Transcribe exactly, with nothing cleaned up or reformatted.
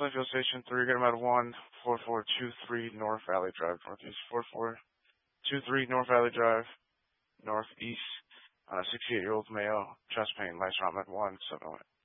Plainfield Station three, get him at one, four four two three North Valley Drive, Northeast, four four two three North Valley Drive, Northeast, uh, sixty-eight-year-old male, chest pain, lights around at one, seven oh eight.